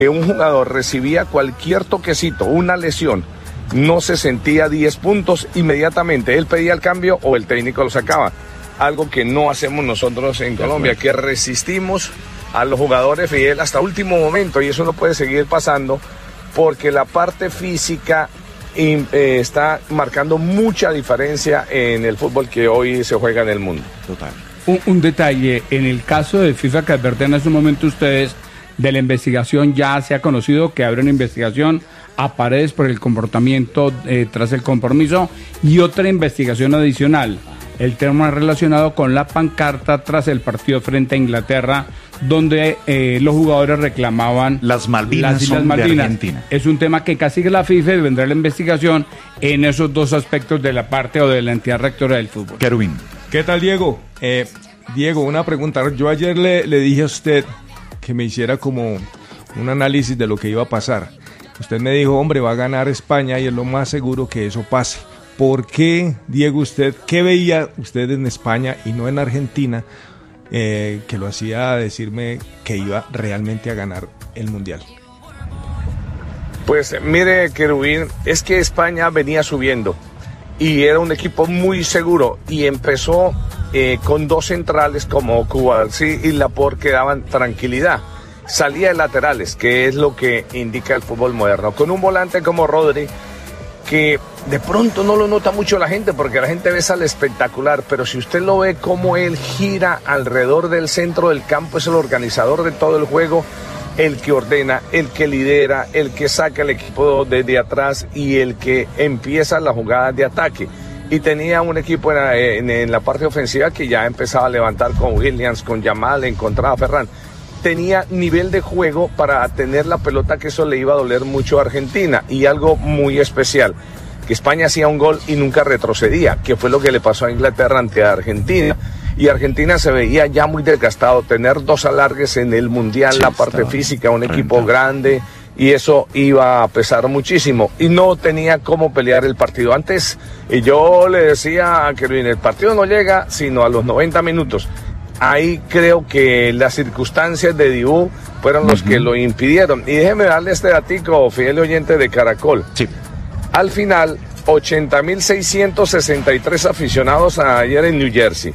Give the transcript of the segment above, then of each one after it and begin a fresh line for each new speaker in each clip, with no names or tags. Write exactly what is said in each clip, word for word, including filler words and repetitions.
que un jugador recibía cualquier toquecito, una lesión, no se sentía diez puntos, inmediatamente él pedía el cambio o el técnico lo sacaba. Algo que no hacemos nosotros en Colombia, que resistimos a los jugadores, Fidel, hasta último momento, y eso no puede seguir pasando porque la parte física eh, está marcando mucha diferencia en el fútbol que hoy se juega en el mundo.
Total.
Un, un detalle, en el caso de FIFA que adverten en ese momento ustedes de la investigación, ya se ha conocido que habrá una investigación a Paredes por el comportamiento eh, tras el compromiso y otra investigación adicional, el tema relacionado con la pancarta tras el partido frente a Inglaterra, donde eh, los jugadores reclamaban
las Malvinas,
las Islas
son
Malvinas.
de Argentina.
Es un tema que castiga la FIFA y vendrá la investigación en esos dos aspectos de la parte o de la entidad rectora del fútbol.
Kerwin.
¿Qué tal, Diego? Eh, Diego, una pregunta. Yo ayer le, le dije a usted que me hiciera como un análisis de lo que iba a pasar. Usted me dijo, hombre, va a ganar España y es lo más seguro que eso pase. ¿Por qué, Diego, usted, qué veía usted en España y no en Argentina eh, que lo hacía decirme que iba realmente a ganar el Mundial?
Pues mire, Kerubín, es que España venía subiendo y era un equipo muy seguro y empezó eh, con dos centrales como Cubarsí y Laporte que daban tranquilidad. Salía de laterales, que es lo que indica el fútbol moderno, con un volante como Rodri, que de pronto no lo nota mucho la gente, porque la gente ve al espectacular, pero si usted lo ve como él gira alrededor del centro del campo, es el organizador de todo el juego, el que ordena, el que lidera, el que saca el equipo desde atrás y el que empieza las jugadas de ataque. Y tenía un equipo en la, en, en la parte ofensiva que ya empezaba a levantar con Williams, con Yamal, encontraba a Ferran. Tenía nivel de juego para tener la pelota, que eso le iba a doler mucho a Argentina. Y algo muy especial, que España hacía un gol y nunca retrocedía, que fue lo que le pasó a Inglaterra ante Argentina. Y Argentina se veía ya muy desgastado, tener dos alargues en el Mundial, sí, la parte física, un equipo renta. grande, y eso iba a pesar muchísimo. Y no tenía cómo pelear el partido. Antes, y yo le decía a Kerwin, el partido no llega sino a los noventa minutos. Ahí creo que las circunstancias de Dibu fueron los uh-huh. que lo impidieron. Y déjeme darle este datico, fiel oyente de Caracol.
Sí.
Al final, ochenta mil seiscientos sesenta y tres aficionados ayer en New Jersey.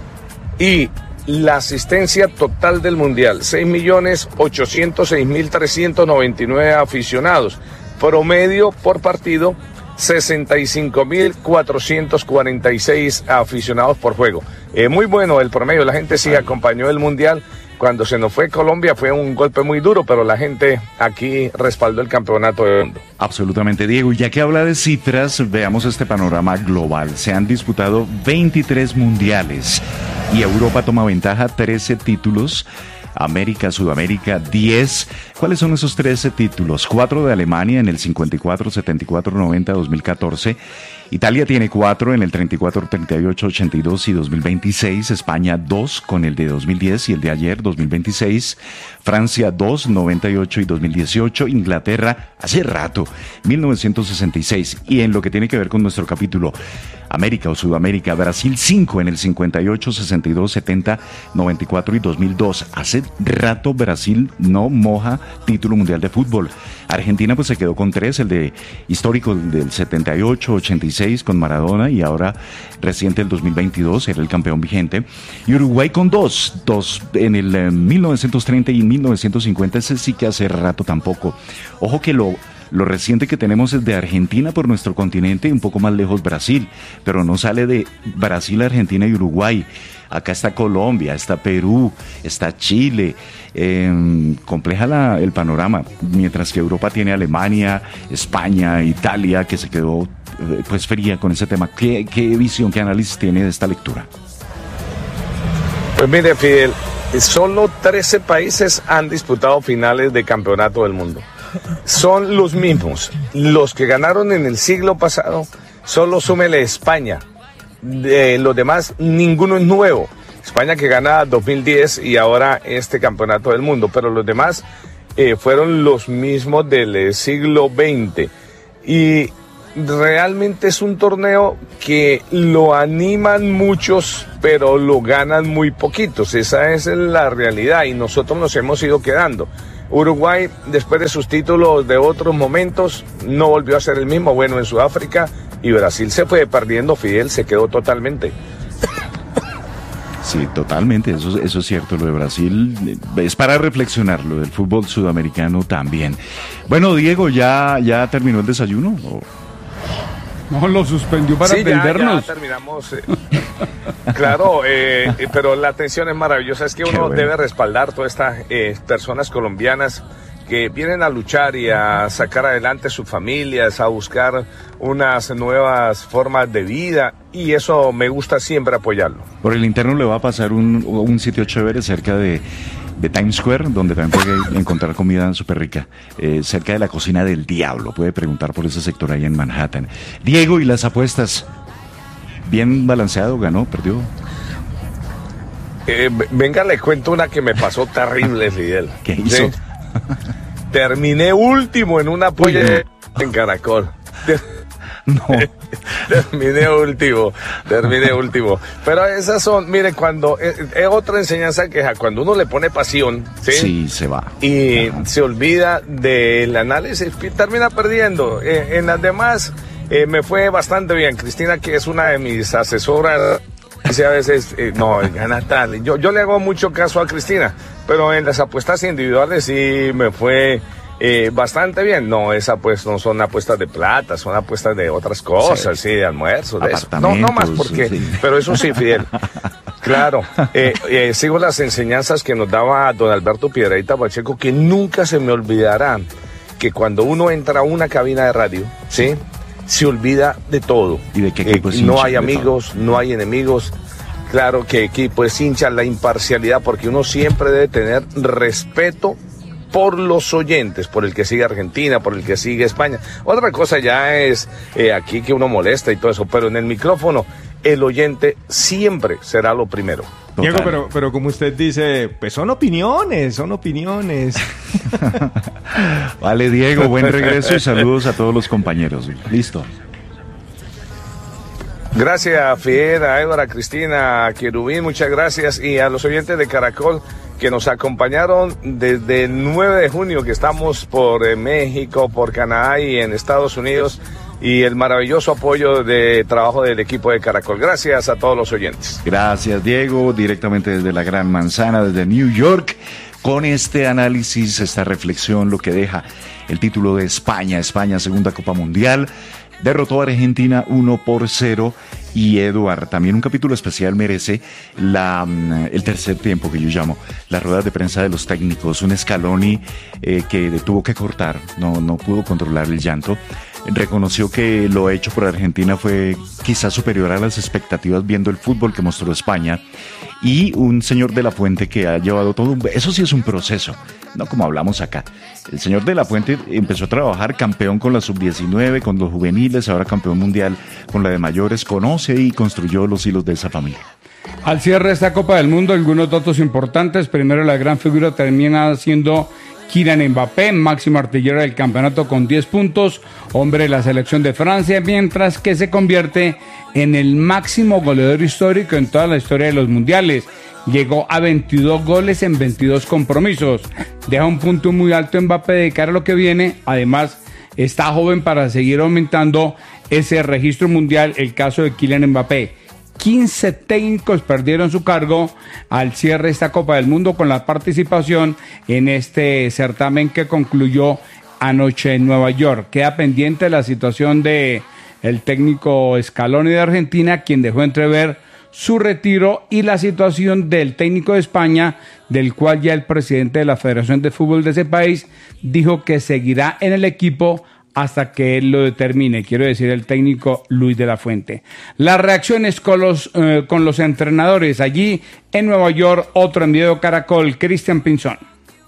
Y la asistencia total del Mundial, seis millones ochocientos seis mil trescientos noventa y nueve aficionados. Promedio por partido, sesenta y cinco mil cuatrocientos cuarenta y seis aficionados por juego. Eh, muy bueno el promedio, la gente sí acompañó el Mundial. Cuando se nos fue Colombia fue un golpe muy duro, pero la gente aquí respaldó el campeonato del mundo.
Absolutamente, Diego. Y ya que habla de cifras, veamos este panorama global. Se han disputado veintitrés mundiales y Europa toma ventaja, trece títulos. América, Sudamérica, diez. ¿Cuáles son esos trece títulos? cuatro de Alemania en el cincuenta y cuatro, setenta y cuatro, noventa, dos mil catorce. Italia tiene cuatro en el treinta y cuatro, treinta y ocho, ochenta y dos y dos mil veintiséis. España dos con el de dos mil diez y el de ayer, dos mil veintiséis. Francia dos, noventa y ocho y dos mil dieciocho. Inglaterra hace rato, mil novecientos sesenta y seis. Y en lo que tiene que ver con nuestro capítulo, América o Sudamérica, Brasil cinco en el cincuenta y ocho, sesenta y dos, setenta, noventa y cuatro y dos mil dos. Hace rato Brasil no moja título mundial de fútbol. Argentina pues se quedó con tres, el de histórico del setenta y ocho, ochenta y seis con Maradona y ahora reciente el dos mil veintidós, era el campeón vigente. Y Uruguay con dos, dos en el eh, mil novecientos treinta y mil novecientos cincuenta, ese sí que hace rato tampoco. Ojo que lo... Lo reciente que tenemos es de Argentina por nuestro continente y un poco más lejos Brasil, pero no sale de Brasil, Argentina y Uruguay. Acá está Colombia, está Perú, está Chile. Eh, compleja la, el panorama, mientras que Europa tiene Alemania, España, Italia, que se quedó eh, pues fría con ese tema. ¿Qué, qué visión, qué análisis tiene de esta lectura?
Pues mire, Fidel, solo trece países han disputado finales de campeonato del mundo. Son los mismos, los que ganaron en el siglo pasado, solo súmele España. De los demás, ninguno es nuevo. España que gana dos mil diez y ahora este campeonato del mundo, pero los demás eh, fueron los mismos del siglo veinte. Y realmente es un torneo que lo animan muchos, pero lo ganan muy poquitos. Esa es la realidad y nosotros nos hemos ido quedando. Uruguay, después de sus títulos de otros momentos, no volvió a ser el mismo. Bueno, en Sudáfrica, y Brasil se fue perdiendo, Fidel, se quedó totalmente.
Sí, totalmente, eso, eso es cierto, lo de Brasil es para reflexionar, lo del fútbol sudamericano también. Bueno, Diego, ¿ya, ya terminó el desayuno? ¿O?
No, lo suspendió para
sí,
atendernos.
Ya, ya terminamos. Eh. Claro, eh, pero la atención es maravillosa, es que uno bueno. debe respaldar todas estas eh, personas colombianas que vienen a luchar y a sacar adelante sus familias, a buscar unas nuevas formas de vida, y eso me gusta siempre apoyarlo.
Por el interno le va a pasar un, un sitio chévere cerca de, de Times Square, donde también puede encontrar comida súper rica, eh, cerca de la Cocina del Diablo. Puede preguntar por ese sector ahí en Manhattan. Diego, ¿y las apuestas? ¿Bien balanceado? ¿Ganó? ¿Perdió?
Eh, venga, le cuento una que me pasó terrible, Fidel.
¿Qué hizo?
Sí. Terminé último en una polla Uy, no. en Caracol.
No.
terminé último, terminé último. Pero esas son, mire, cuando es, es otra enseñanza que cuando uno le pone pasión, sí,
sí se va.
Y Ajá. se olvida del análisis, termina perdiendo. Eh, en las demás eh, me fue bastante bien. Cristina, que es una de mis asesoras, dice a veces, eh, no, gana tal. Yo, yo le hago mucho caso a Cristina, pero en las apuestas individuales sí me fue eh, bastante bien. No, esas pues no son apuestas de plata, son apuestas de otras cosas, sí, sí de almuerzo, de eso. No, no más porque, sí. Pero eso sí, Fidel. Claro, eh, eh, sigo las enseñanzas que nos daba don Alberto Piedrahita Pacheco, que nunca se me olvidarán, que cuando uno entra a una cabina de radio, ¿sí? Se olvida de todo.
¿Y de qué equipo es hincha?
No hay amigos, no hay enemigos. Claro que equipo es hincha, la imparcialidad, porque uno siempre debe tener respeto por los oyentes, por el que sigue Argentina, por el que sigue España. Otra cosa ya es eh, aquí que uno molesta y todo eso, pero en el micrófono el oyente siempre será lo primero.
Total. Diego, pero, pero como usted dice, pues son opiniones, son opiniones.
Vale, Diego, buen regreso y saludos a todos los compañeros. Listo.
Gracias, Fidel, a Edward, a Cristina, a Querubín, muchas gracias, y a los oyentes de Caracol que nos acompañaron desde el nueve de junio, que estamos por eh, México, por Canadá y en Estados Unidos, y el maravilloso apoyo de trabajo del equipo de Caracol. Gracias a todos los oyentes.
Gracias, Diego, directamente desde la Gran Manzana, desde New York, con este análisis, esta reflexión, lo que deja el título de España, España, segunda Copa Mundial. Derrotó a Argentina uno por cero, y Eduard, también un capítulo especial merece la, el tercer tiempo, que yo llamo las ruedas de prensa de los técnicos. Un Scaloni eh, que tuvo que cortar, no, no pudo controlar el llanto. Reconoció que lo hecho por Argentina fue quizás superior a las expectativas viendo el fútbol que mostró España, y un señor de la Fuente que ha llevado todo un... Eso sí es un proceso, no como hablamos acá. El señor de la Fuente empezó a trabajar campeón con la sub diecinueve, con los juveniles, ahora campeón mundial con la de mayores, conoce y construyó los hilos de esa familia.
Al cierre de esta Copa del Mundo, algunos datos importantes. Primero, la gran figura termina siendo Kylian Mbappé, máximo artillero del campeonato con diez puntos, hombre de la selección de Francia, mientras que se convierte en el máximo goleador histórico en toda la historia de los mundiales. Llegó a veintidós goles en veintidós compromisos. Deja un punto muy alto Mbappé de cara a lo que viene. Además, está joven para seguir aumentando ese registro mundial. El caso de Kylian Mbappé. quince técnicos perdieron su cargo al cierre de esta Copa del Mundo con la participación en este certamen que concluyó anoche en Nueva York. Queda pendiente la situación de el técnico Scaloni de Argentina, quien dejó entrever su retiro, y la situación del técnico de España, del cual ya el presidente de la Federación de Fútbol de ese país dijo que seguirá en el equipo hasta que él lo determine, quiero decir el técnico Luis de la Fuente. Las reacciones con los, eh, con los entrenadores allí en Nueva York, otro enviado Caracol, Cristian Pinzón.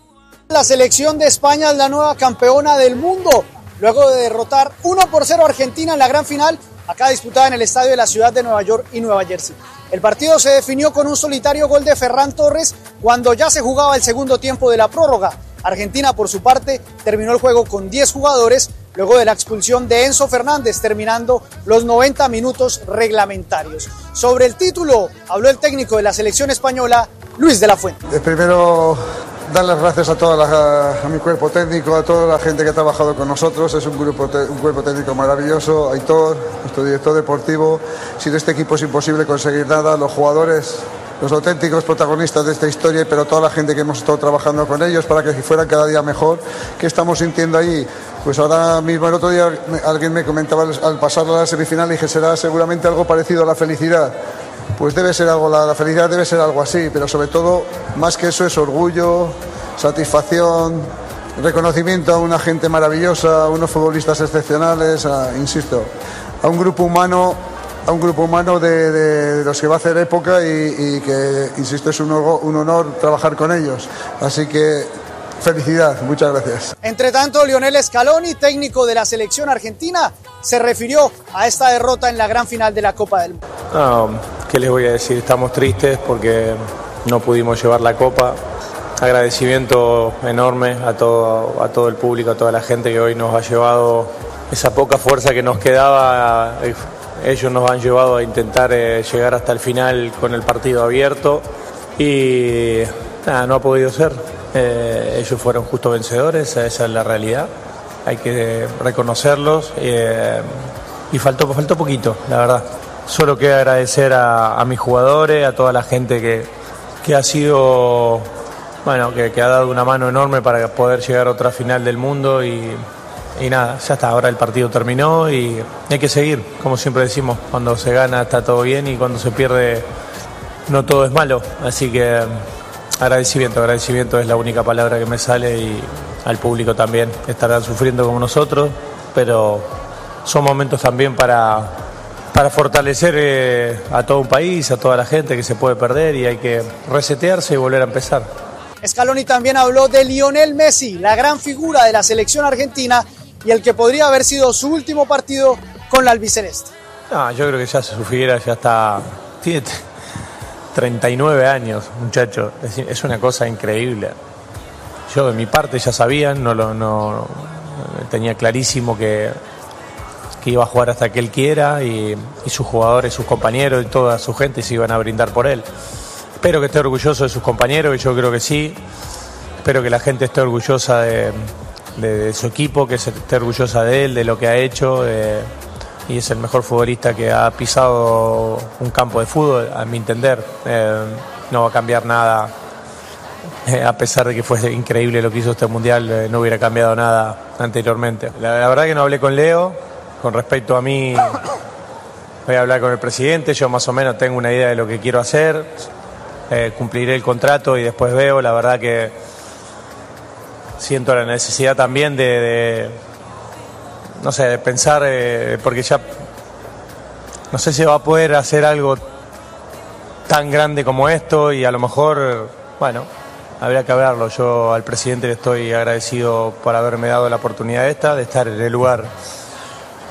La selección de España es la nueva campeona del mundo, luego de derrotar uno por cero a Argentina en la gran final, acá disputada en el estadio de la ciudad de Nueva York y Nueva Jersey. El partido se definió con un solitario gol de Ferran Torres cuando ya se jugaba el segundo tiempo de la prórroga. Argentina, por su parte, terminó el juego con diez jugadores, luego de la expulsión de Enzo Fernández, terminando los noventa minutos reglamentarios. Sobre el título, habló el técnico de la selección española, Luis de la Fuente.
Primero, dar las gracias a toda la, a mi cuerpo técnico, a toda la gente que ha trabajado con nosotros. Es un grupo, un cuerpo técnico maravilloso. Aitor, nuestro director deportivo. Sin este equipo es imposible conseguir nada. Los jugadores, los auténticos protagonistas de esta historia, pero toda la gente que hemos estado trabajando con ellos para que fueran cada día mejor. ¿Qué estamos sintiendo ahí? Pues ahora mismo, el otro día alguien me comentaba al pasar a la semifinal y dije, será seguramente algo parecido a la felicidad. Pues debe ser algo, la, la felicidad debe ser algo así, pero sobre todo, más que eso, es orgullo, satisfacción, reconocimiento a una gente maravillosa, a unos futbolistas excepcionales, a, insisto, a un grupo humano, a un grupo humano de, de, de los que va a hacer época y, y que, insisto, es un, un honor trabajar con ellos. Así que felicidad, muchas gracias.
Entre tanto, Lionel Scaloni, técnico de la selección argentina, se refirió a esta derrota en la gran final de la Copa del Mundo.
No, ¿qué les voy a decir? Estamos tristes porque no pudimos llevar la Copa. Agradecimiento enorme a todo, a todo el público, a toda la gente que hoy nos ha llevado esa poca fuerza que nos quedaba. Ellos nos han llevado a intentar eh, llegar hasta el final con el partido abierto y nada, no ha podido ser. Eh, ellos fueron justos vencedores, esa es la realidad. Hay que reconocerlos eh, y faltó, faltó poquito, la verdad. Solo quiero agradecer a, a mis jugadores, a toda la gente que, que ha sido, bueno, que, que ha dado una mano enorme para poder llegar a otra final del mundo y, y nada, ya está, ahora el partido terminó y hay que seguir, como siempre decimos, cuando se gana está todo bien y cuando se pierde no todo es malo, así que agradecimiento, agradecimiento es la única palabra que me sale y al público también, estarán sufriendo como nosotros, pero son momentos también para, para fortalecer eh, a todo un país, a toda la gente que se puede perder y hay que resetearse y volver a empezar.
Scaloni también habló de Lionel Messi, la gran figura de la selección argentina y el que podría haber sido su último partido con la albiceleste.
No, yo creo que ya su figuera ya está, tiene treinta y nueve años, muchacho, es, es una cosa increíble. Yo de mi parte ya sabían, no lo no, tenía clarísimo que, que iba a jugar hasta que él quiera y, y sus jugadores, sus compañeros y toda su gente se iban a brindar por él. Espero que esté orgulloso de sus compañeros, y yo creo que sí. Espero que la gente esté orgullosa de, de, de su equipo, que esté orgullosa de él, de lo que ha hecho. De, y es el mejor futbolista que ha pisado un campo de fútbol, a mi entender. Eh, no va a cambiar nada. Eh, a pesar de que fue increíble lo que hizo este Mundial, eh, no hubiera cambiado nada anteriormente. La, la verdad que no hablé con Leo. Con respecto a mí, voy a hablar con el presidente. Yo más o menos tengo una idea de lo que quiero hacer. Eh, cumpliré el contrato y después veo. La verdad que siento la necesidad también de, de no sé, de pensar, eh, porque ya no sé si va a poder hacer algo tan grande como esto y a lo mejor, bueno, habría que hablarlo. Yo al presidente le estoy agradecido por haberme dado la oportunidad esta, de estar en el lugar